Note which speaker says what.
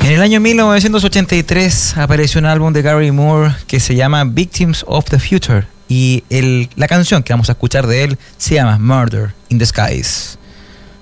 Speaker 1: En el año 1983 apareció un álbum de Gary Moore que se llama Victims of the Future y la canción que vamos a escuchar de él se llama Murder in the Skies.